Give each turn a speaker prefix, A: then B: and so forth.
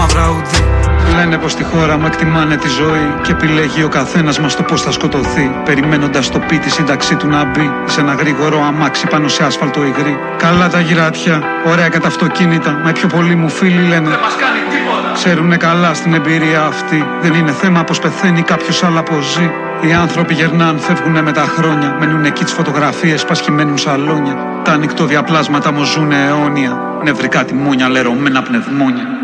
A: τραγουδί.
B: Λένε πως στη χώρα μου εκτιμάνε τη ζωή και επιλέγει ο καθένας μας το πως θα σκοτωθεί. Περιμένοντας το πι τη σύνταξή του να μπει σε ένα γρήγορο αμάξι πάνω σε άσφαλτο υγρή. Καλά τα γυρατιά, ωραία και τα αυτοκίνητα. Μα πιο πολλοί μου φίλοι λένε δεν μας κάνει τίποτα. Ξέρουνε καλά στην εμπειρία αυτή. Δεν είναι θέμα πως πεθαίνει κάποιος, αλλά πως ζει. Οι άνθρωποι γερνάν, φεύγουνε με τα χρόνια. Μένουν εκεί τις φωτογραφίες, πασχημένουν σαλόνια. Τα ανοιχτοδιαπλάσματα μου ζουνε αιώνια. Νευρικά τιμόνια, λερωμένα πνευμόνια.